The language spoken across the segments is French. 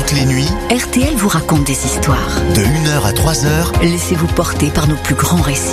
toutes les nuits, RTL vous raconte des histoires. de 1h à 3h, Laissez-vous porter par nos plus grands récits.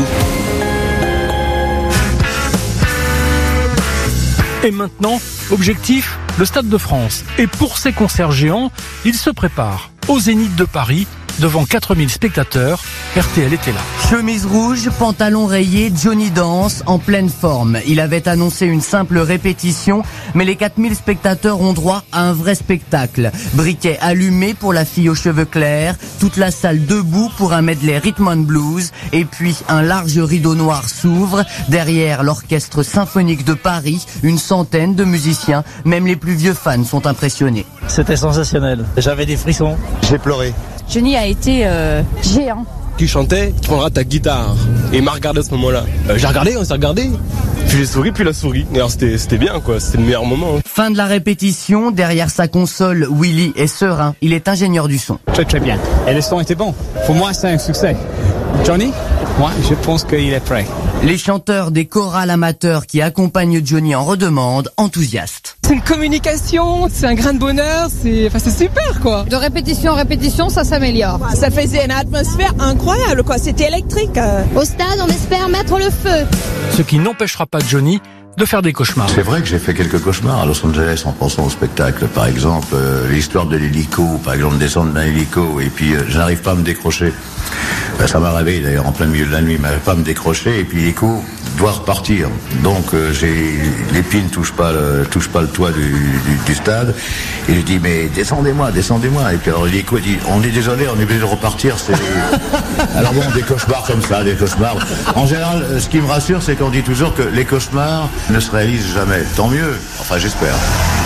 Et maintenant, objectif, le Stade de France. Et pour ces concerts géants, il se prépare au Zénith de Paris, devant 4000 spectateurs. RTL était là. Chemise rouge, pantalon rayé, Johnny danse en pleine forme. Il avait annoncé une simple répétition, mais les 4000 spectateurs ont droit à un vrai spectacle. Briquet allumé pour la fille aux cheveux clairs, toute la salle debout pour un medley rhythm and blues, et puis un large rideau noir s'ouvre. Derrière l'orchestre symphonique de Paris, une centaine de musiciens, même les plus vieux fans sont impressionnés. C'était sensationnel. J'avais des frissons. J'ai pleuré. Johnny a été géant. Tu chantais, tu prendras ta guitare. Et il m'a regardé à ce moment-là. J'ai regardé, on s'est regardé. Puis j'ai souri, puis il a souri. Et alors c'était bien, quoi. C'était le meilleur moment. Fin de la répétition, derrière sa console, Willy est serein. Il est ingénieur du son. Très très bien. Et le son était bon. Pour moi, c'est un succès. Johnny, moi, je pense qu'il est prêt. Les chanteurs des chorales amateurs qui accompagnent Johnny en redemandent, enthousiastes. C'est une communication, c'est un grain de bonheur, c'est super quoi. De répétition en répétition, ça s'améliore. Ça faisait une atmosphère incroyable quoi, c'était électrique. Au stade, on espère mettre le feu. Ce qui n'empêchera pas Johnny de faire des cauchemars. C'est vrai que j'ai fait quelques cauchemars à Los Angeles en pensant au spectacle. Par exemple, l'histoire de l'hélico, par exemple descendre d'un hélico et puis je n'arrive pas à me décrocher. Ça m'a réveillé d'ailleurs en plein milieu de la nuit, mais j'arrive pas à me décrocher et puis l'hélico doit repartir. Donc l'épine touche pas le toit du stade et je dis mais descendez-moi. Et puis alors l'hélico dit on est désolé, on est obligé de repartir. Alors bon, des cauchemars comme ça, des cauchemars. En général, ce qui me rassure, c'est qu'on dit toujours que les cauchemars ne se réalisent jamais. Tant mieux. Enfin, j'espère.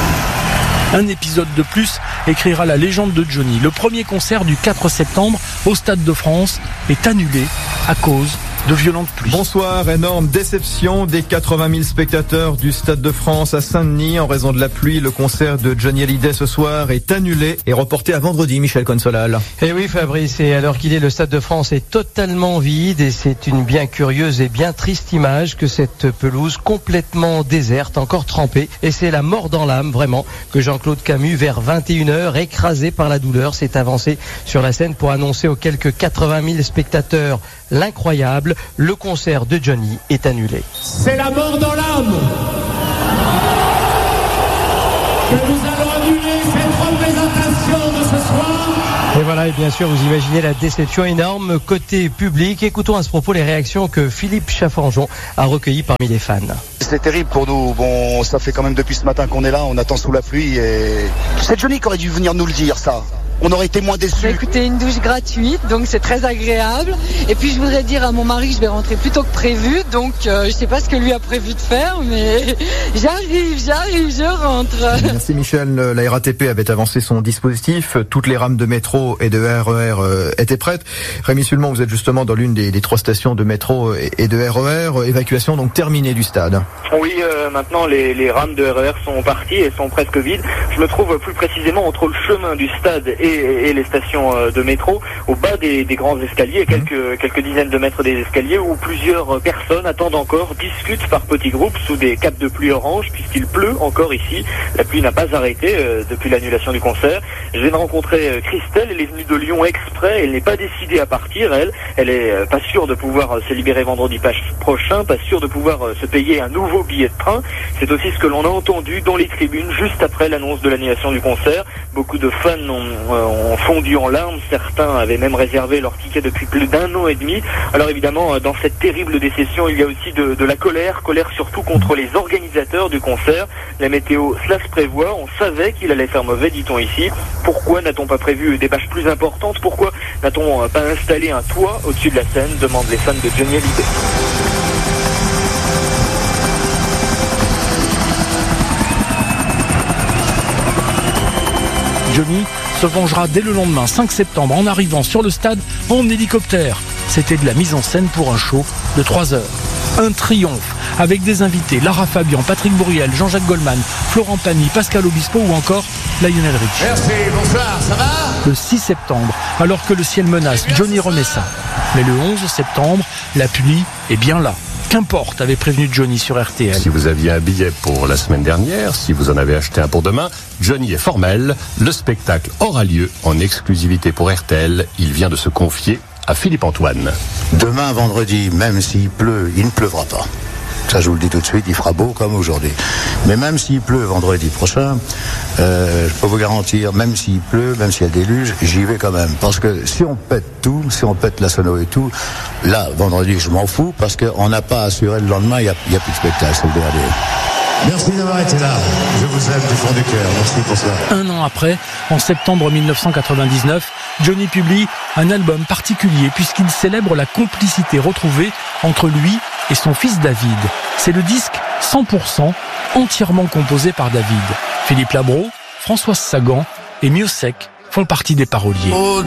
Un épisode de plus écrira la légende de Johnny. Le premier concert du 4 septembre au Stade de France est annulé à cause de violentes pluies. Bonsoir, énorme déception des 80 000 spectateurs du Stade de France à Saint-Denis en raison de la pluie. Le concert de Johnny Hallyday ce soir est annulé et reporté à vendredi, Michel Consolal. Et oui Fabrice, et à l'heure qu'il est, le Stade de France est totalement vide et c'est une bien curieuse et bien triste image que cette pelouse complètement déserte, encore trempée. Et c'est la mort dans l'âme vraiment que Jean-Claude Camus, vers 21h, écrasé par la douleur, s'est avancé sur la scène pour annoncer aux quelques 80 000 spectateurs l'incroyable. Le concert de Johnny est annulé. C'est la mort dans l'âme que nous allons annuler cette représentation de ce soir. Et voilà, et bien sûr, vous imaginez la déception énorme côté public. Écoutons à ce propos les réactions que Philippe Chaffanjon a recueillies parmi les fans. C'est terrible pour nous. Bon, ça fait quand même depuis ce matin qu'on est là, on attend sous la pluie et... C'est Johnny qui aurait dû venir nous le dire, ça. On aurait été moins déçus. Écoutez, une douche gratuite, donc c'est très agréable. Et puis je voudrais dire à mon mari que je vais rentrer plus tôt que prévu, donc je sais pas ce que lui a prévu de faire, mais j'arrive, je rentre. Merci Michel. La RATP avait avancé son dispositif. Toutes les rames de métro et de RER étaient prêtes. Rémi Sulman, vous êtes justement dans l'une des 3 stations de métro et de RER. Évacuation donc terminée du stade. Oui, maintenant les rames de RER sont parties et sont presque vides. Je me trouve plus précisément entre le chemin du stade et les stations de métro, au bas des grands escaliers, quelques dizaines de mètres des escaliers, où plusieurs personnes attendent encore, discutent par petits groupes sous des capes de pluie orange, puisqu'il pleut encore ici. La pluie n'a pas arrêté depuis l'annulation du concert. Je viens de rencontrer Christelle, elle est venue de Lyon exprès, elle n'est pas décidée à partir, elle est pas sûre de pouvoir se libérer vendredi prochain, pas sûre de pouvoir se payer un nouveau billet de train. C'est aussi ce que l'on a entendu dans les tribunes juste après l'annonce de l'annulation du concert. Beaucoup de fans ont fondu en larmes, certains avaient même réservé leur ticket depuis plus d'1 an et demi. Alors évidemment, dans cette terrible déception, il y a aussi de la colère surtout contre les organisateurs du concert. La météo, cela se prévoit, on savait qu'il allait faire mauvais, dit-on ici. Pourquoi n'a-t-on pas prévu des bâches plus importantes? Pourquoi n'a-t-on pas installé un toit au-dessus de la scène, demandent les fans de Johnny Hallyday. Johnny se vengera dès le lendemain, 5 septembre, en arrivant sur le stade en hélicoptère. C'était de la mise en scène pour un show de 3 heures. Un triomphe avec des invités, Lara Fabian, Patrick Bourriel, Jean-Jacques Goldman, Florent Pagny, Pascal Obispo ou encore Lionel Richie. Merci, bonsoir, ça va? Le 6 septembre, alors que le ciel menace, Johnny remet ça. Mais le 11 septembre, la pluie est bien là. Qu'importe, avait prévenu Johnny sur RTL. Si vous aviez un billet pour la semaine dernière, si vous en avez acheté un pour demain, Johnny est formel. Le spectacle aura lieu en exclusivité pour RTL. Il vient de se confier à Philippe Antoine. Demain, vendredi, même s'il pleut, il ne pleuvra pas. Ça, je vous le dis tout de suite, il fera beau comme aujourd'hui. Mais même s'il pleut vendredi prochain, je peux vous garantir, même s'il pleut, même s'il y a déluge, j'y vais quand même. Parce que si on pète tout, si on pète la sono et tout, là, vendredi, je m'en fous, parce qu'on n'a pas assuré le lendemain, il n'y a plus de spectacle, c'est le dernier. Merci d'avoir été là. Je vous aime du fond du cœur. Merci pour ça. Un an après, en septembre 1999, Johnny publie un album particulier puisqu'il célèbre la complicité retrouvée entre lui et son fils David. C'est le disque 100% entièrement composé par David. Philippe Labro, Françoise Sagan et Miossec font partie des paroliers. Oh